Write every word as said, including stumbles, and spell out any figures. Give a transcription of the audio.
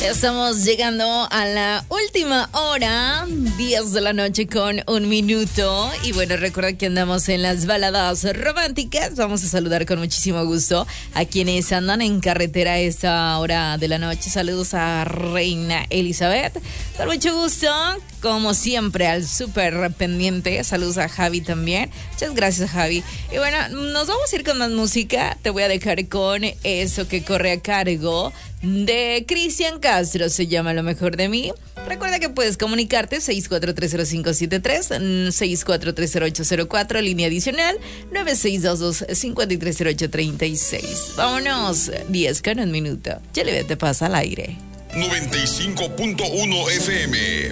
Estamos llegando a la última hora, diez de la noche con un minuto. Y bueno, recuerda que andamos en las baladas románticas. Vamos a saludar con muchísimo gusto a quienes andan en carretera a esta hora de la noche. Saludos a Reina Elizabeth. Con mucho gusto, como siempre, al súper pendiente. Saludos a Javi también. Muchas gracias, Javi. Y bueno, nos vamos a ir con más música. Te voy a dejar con eso que corre a cargo de Cristian Castro, se llama Lo Mejor de Mí. Recuerda que puedes comunicarte seis cuatro tres cero cinco siete tres, seis cuatro tres cero ocho cero cuatro, línea adicional nueve seis dos dos cinco tres cero ocho tres seis. Vámonos, diez con un minuto. Ya le te pasa al aire. noventa y cinco punto uno F M.